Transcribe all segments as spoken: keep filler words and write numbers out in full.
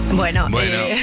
Bueno, Bueno. eh,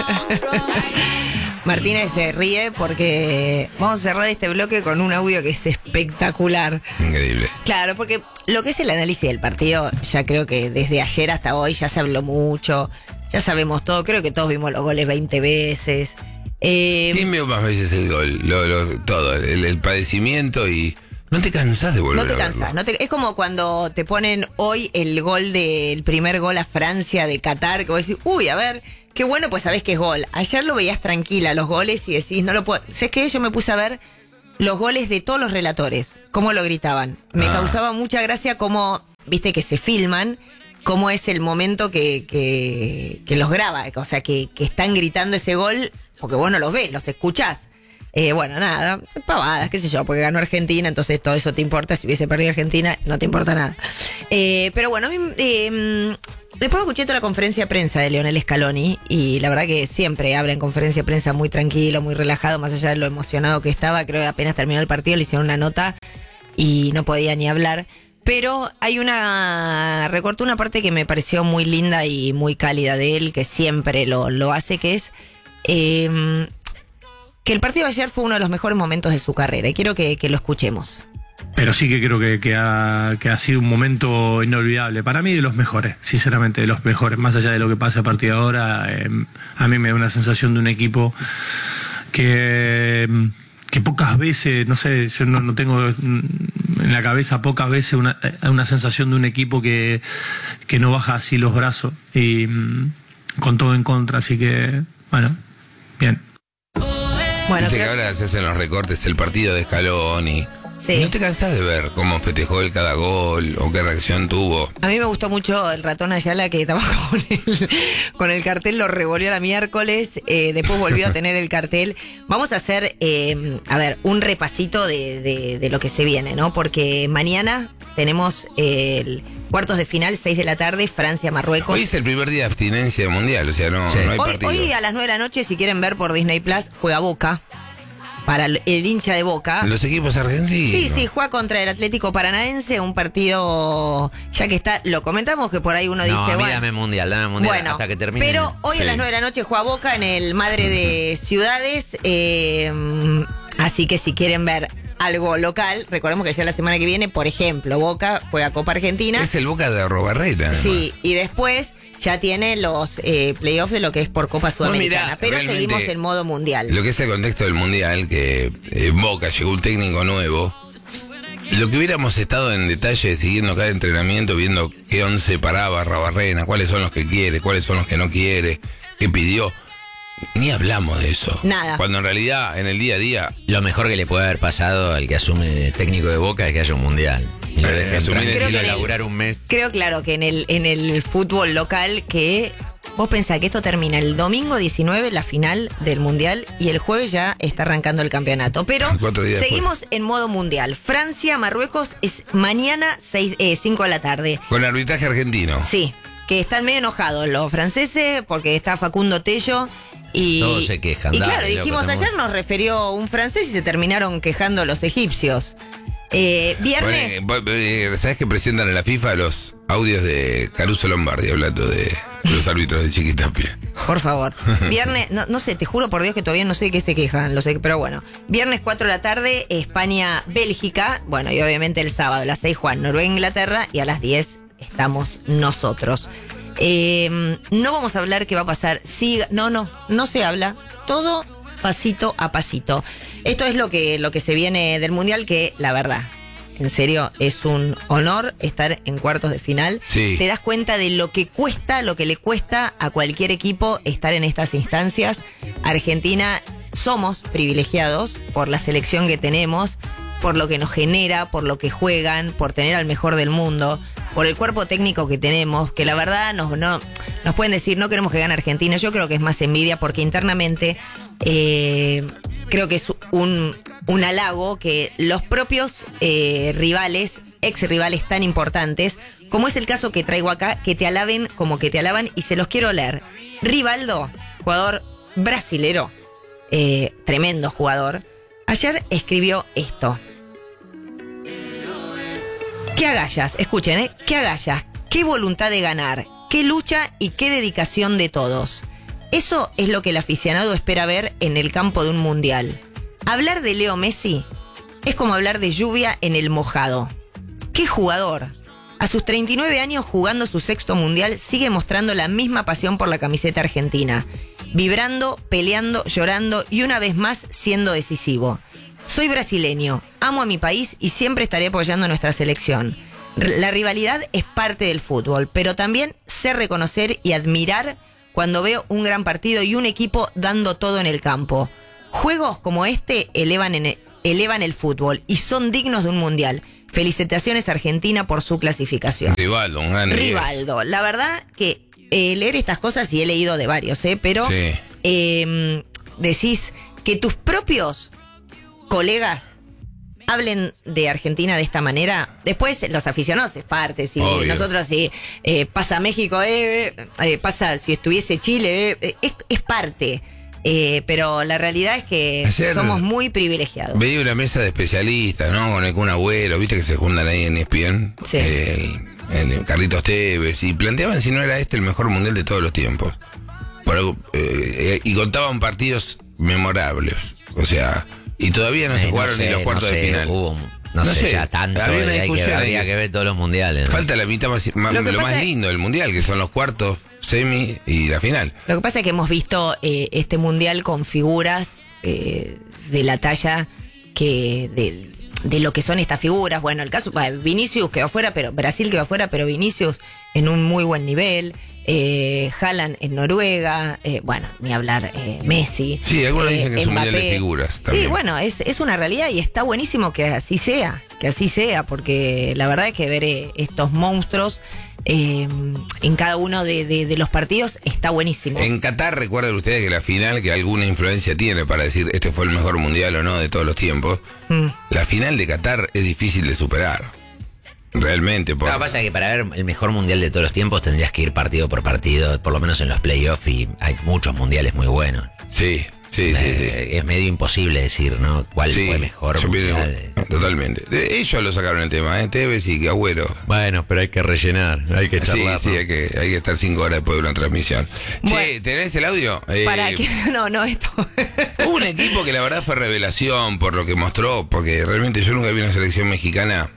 Martínez se ríe porque vamos a cerrar este bloque con un audio que es espectacular. Increíble. Claro, porque lo que es el análisis del partido, ya creo que desde ayer hasta hoy ya se habló mucho, ya sabemos todo, creo que todos vimos los goles veinte veces. Eh, ¿Quién vio más veces el gol? Lo, lo- todo, el, el padecimiento y... No te cansás de volver No te a verlo. cansas, no te, es como cuando te ponen hoy el gol del primer gol a Francia de Qatar, que vos decís, uy, a ver, qué bueno, pues sabés que es gol. Ayer lo veías tranquila, los goles, y decís, no lo puedo. ¿Sabés qué? Yo me puse a ver los goles de todos los relatores, cómo lo gritaban. Me Ah. causaba mucha gracia cómo, viste, que se filman, cómo es el momento que, que, que los graba, o sea, que, que están gritando ese gol, porque vos no los ves, los escuchás. Eh, bueno, nada, pavadas, qué sé yo, porque ganó Argentina, entonces todo eso te importa. Si hubiese perdido Argentina, no te importa nada. Eh, pero bueno, a mí, eh, después escuché toda la conferencia de prensa de Lionel Scaloni y la verdad que siempre habla en conferencia de prensa muy tranquilo, muy relajado, más allá de lo emocionado que estaba. Creo que apenas terminó el partido le hicieron una nota y no podía ni hablar. Pero hay una, recortó una parte que me pareció muy linda y muy cálida de él, que siempre lo, lo hace, que es... Eh, que el partido de ayer fue uno de los mejores momentos de su carrera y quiero que, que lo escuchemos. Pero sí que creo que, que, ha, que ha sido un momento inolvidable. Para mí de los mejores, sinceramente de los mejores. Más allá de lo que pase a partir de ahora, eh, a mí me da una sensación de un equipo que, que pocas veces, no sé, yo no, no tengo en la cabeza pocas veces una, una sensación de un equipo que, que no baja así los brazos y con todo en contra. Así que, bueno, bien. Bueno, Viste que creo- ahora se hacen los recortes, el partido de Scaloni. Sí. ¿No te cansás de ver cómo festejó él cada gol o qué reacción tuvo? a mí me gustó mucho el ratón Ayala que estaba con el, con el cartel, lo revolvió la miércoles, eh, después volvió a tener el cartel. Vamos a hacer, eh, a ver, un repasito de, de, de lo que se viene, ¿no? Porque mañana tenemos el cuartos de final, seis de la tarde, Francia-Marruecos. Hoy es el primer día de abstinencia mundial, o sea, no, Sí. no hay Hoy, partido. hoy a las nueve de la noche, si quieren ver por Disney Plus, juega Boca. Para el, el hincha de Boca. Los equipos argentinos. Sí, sí, juega contra el Atlético Paranaense, un partido, ya que está, lo comentamos que por ahí uno No, dice, a mí bueno, dame mundial, dame mundial bueno, hasta que termine. pero hoy Sí. a las nueve de la noche juega Boca en el Madre de Ciudades, eh, así que si quieren ver algo local, recordemos que ya la semana que viene, por ejemplo, Boca juega Copa Argentina. Es el Boca de Arrobarrera. Sí, y después ya tiene los eh, playoffs de lo que es por Copa Sudamericana, mirá, pero realmente, seguimos en modo mundial. Lo que es el contexto del mundial, que en Boca llegó un técnico nuevo. Lo que hubiéramos estado en detalle siguiendo cada entrenamiento, viendo qué once paraba Arrobarrena, cuáles son los que quiere, cuáles son los que no quiere, qué pidió. Ni hablamos de eso. Nada. Cuando en realidad, en el día a día, Lo mejor que le puede haber pasado al que asume de técnico de Boca es que haya un mundial. Y lo Eh, dejen asumir tranquilo Creo que a en el- laburar un mes. Creo, claro, que en el, en el fútbol local, que vos pensás que esto termina el domingo diecinueve, la final del Mundial, y el jueves ya está arrancando el campeonato. Pero Cuatro días seguimos en modo mundial. Francia, Marruecos es mañana cinco de la tarde. con arbitraje argentino. Sí, que están medio enojados los franceses porque está Facundo Tello. Y, Todos se quejan, Y dale, claro, loco, dijimos, estamos- ayer nos refirió un francés y se terminaron quejando los egipcios. Eh, viernes... Bueno, eh, ¿sabes que presentan en la FIFA los audios de Caruso Lombardi hablando de los árbitros de Chiquitapia? Por favor. Viernes, no, no sé, te juro por Dios que todavía no sé de qué se quejan, lo sé, pero bueno. Viernes cuatro de la tarde, España-Bélgica. Bueno, y obviamente el sábado a las seis juegan Noruega-Inglaterra y a las diez estamos nosotros. Eh, no vamos a hablar qué va a pasar. Sí, no, no, no se habla. Todo pasito a pasito. Esto es lo que, lo que se viene del Mundial, que la verdad, en serio, es un honor estar en cuartos de final. Sí. Te das cuenta de lo que cuesta, lo que le cuesta a cualquier equipo estar en estas instancias. Argentina, somos privilegiados por la selección que tenemos, por lo que nos genera, por lo que juegan, por tener al mejor del mundo, por el cuerpo técnico que tenemos, que la verdad nos, no, nos pueden decir no queremos que gane Argentina. Yo creo que es más envidia porque internamente eh, creo que es un, un halago que los propios eh, rivales, ex rivales tan importantes, como es el caso que traigo acá, que te alaben como que te alaban, y se los quiero leer. Rivaldo, jugador brasilero, eh, tremendo jugador, ayer escribió esto. ¿Qué agallas? Escuchen, ¿eh? ¿Qué agallas? ¿Qué voluntad de ganar? Qué lucha y qué dedicación de todos. Eso es lo que el aficionado espera ver en el campo de un mundial. Hablar de Leo Messi es como hablar de lluvia en el mojado. ¡Qué jugador! A sus treinta y nueve años, jugando su sexto mundial, sigue mostrando la misma pasión por la camiseta argentina. Vibrando, peleando, llorando y una vez más siendo decisivo. Soy brasileño, amo a mi país y siempre estaré apoyando a nuestra selección. La rivalidad es parte del fútbol, pero también sé reconocer y admirar cuando veo un gran partido y un equipo dando todo en el campo. Juegos como este elevan, en el, elevan el fútbol y son dignos de un mundial. Felicitaciones a Argentina por su clasificación. Rivaldo, un gran Rivaldo. La verdad que eh, leer estas cosas, y he leído de varios, ¿eh? Pero sí. eh, decís que tus propios colegas hablen de Argentina de esta manera. Después los aficionados es parte, si Obvio. nosotros si eh, pasa México, eh, eh, pasa si estuviese Chile, eh, es, es parte. Eh, pero la realidad es que Ayer somos muy privilegiados. Veía una mesa de especialistas, ¿no? Con el Kun Agüero, viste que se juntan ahí en E S P N. Sí. El, el Carlitos Tevez, y planteaban si no era este el mejor mundial de todos los tiempos. Por, eh, y contaban partidos memorables. O sea, y todavía no Eh, se no jugaron sé, ni los no cuartos sé, de final. hubo, no, No sé, sé, ya tanto. había una eh, hay que, discusión ahí habría que- que ver todos los mundiales, ¿no? Falta la mitad más, más- Lo lo, que más pasa es- lindo del mundial, que son los cuartos, semi y la final. Lo que pasa es que hemos visto eh, este mundial con figuras eh, de la talla que de, de lo que son estas figuras. Bueno, el caso, bueno, Vinicius quedó afuera, pero Brasil quedó afuera, pero Vinicius en un muy buen nivel. Eh, Haaland en Noruega, eh, bueno, ni hablar eh, Messi. Sí, algunos eh, dicen que es un Mbappé. mundial de figuras también. Sí, bueno, es, es una realidad y está buenísimo que así sea, que así sea, porque la verdad es que ver eh, estos monstruos eh, en cada uno de, de, de los partidos está buenísimo. En Qatar, recuerden ustedes que la final, que alguna influencia tiene para decir este fue el mejor mundial o no de todos los tiempos, Mm. la final de Qatar es difícil de superar. Realmente. Por... Lo que pasa es que para ver el mejor mundial de todos los tiempos tendrías que ir partido por partido, por lo menos en los playoffs, y hay muchos mundiales muy buenos. Sí, sí, sí, sí. Eh, Es medio imposible decir, ¿no? ¿Cuál Sí, fue mejor yo mundial? pienso- totalmente. De- Ellos lo sacaron el tema, ¿eh? Tevez y Agüero. Bueno, pero hay que rellenar, hay que Sí, charlar. sí, hay que, hay que estar cinco horas después de una transmisión. Che, Bueno. ¿tenés el audio? Eh, Para que no, no, esto. Hubo un equipo que la verdad fue revelación por lo que mostró, porque realmente yo nunca vi una selección mexicana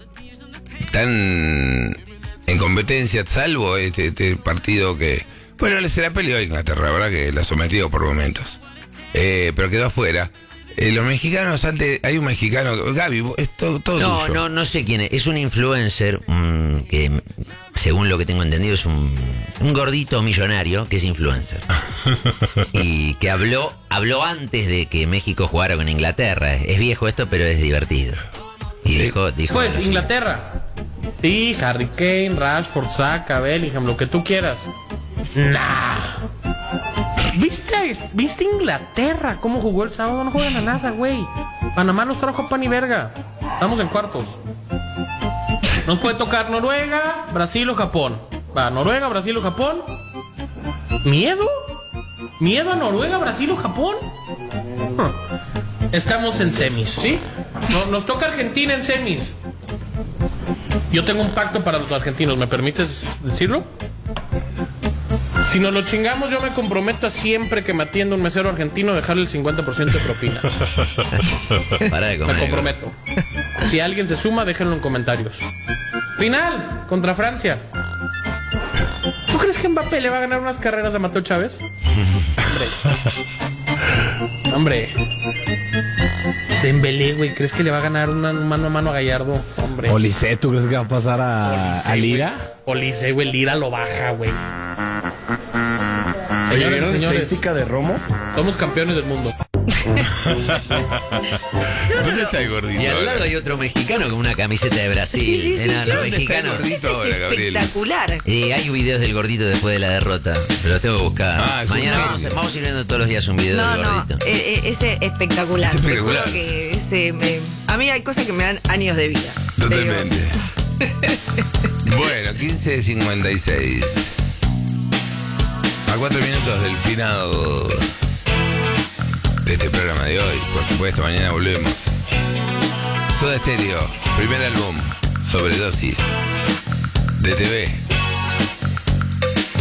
tan en competencia, salvo este, este partido que, bueno, se la peleó a Inglaterra, ¿verdad? Que la sometió por momentos. Eh, pero quedó afuera. Eh, los mexicanos, antes, hay un mexicano, Gaby, vos- es todo, todo No, tuyo. no, no sé quién es. Es un influencer mm, que, según lo que tengo entendido, es un, un gordito millonario que es influencer. Y que habló, habló antes de que México jugara con Inglaterra. Es viejo esto, pero es divertido. Y dijo, dijo Pues lo Inglaterra. Sí, Harry Kane, Rashford, Saka, Bellingham, lo que tú quieras. Nah. ¿Viste, ¿Viste Inglaterra cómo jugó el sábado? No juegan a nada, güey. Panamá los trajo pan y verga. Estamos en cuartos. Nos puede tocar Noruega, Brasil o Japón. Va, Noruega, Brasil o Japón. ¿Miedo? ¿Miedo a Noruega, Brasil o Japón? Huh. Estamos en semis, ¿sí? No- nos toca Argentina en semis. Yo tengo un pacto para los argentinos, ¿me permites decirlo? Si nos lo chingamos, yo me comprometo a siempre que me atienda un mesero argentino dejarle el cincuenta por ciento de propina. dijo. Para de Me comer. comprometo. Si alguien se suma, déjenlo en comentarios. Final contra Francia. ¿Tú crees que Mbappé le va a ganar unas carreras a Mateo Chávez? Hombre. Hombre. Dembélé, güey, ¿crees que le va a ganar una mano a mano a Gallardo? Hombre. Olise, ¿tú crees que va a pasar a, Olise, a Lira? güey. Olise, güey, Lira lo baja, güey. Oye, Señores, ¿vieron la señores, estadística de Romo? somos campeones del mundo. ¿Dónde está el gordito? Y al ahora? lado hay otro mexicano con una camiseta de Brasil. Sí, sí, sí, Era, claro. los ¿Dónde está el mexicanos. gordito ahora, Es Gabriel? espectacular. Y hay videos del gordito después de la derrota, pero los tengo que buscar. Ah, es un Mañana vamos, genio. vamos a ir viendo todos los días un video No, del no, gordito. eh, eh, ese espectacular. Es espectacular. Te juro que ese me- a mí hay cosas que me dan años de vida. Totalmente. Bueno, quince cincuenta y seis. A cuatro minutos del final de este programa de hoy. Por supuesto, mañana volvemos. Soda Stereo, primer álbum, Sobredosis, de T V.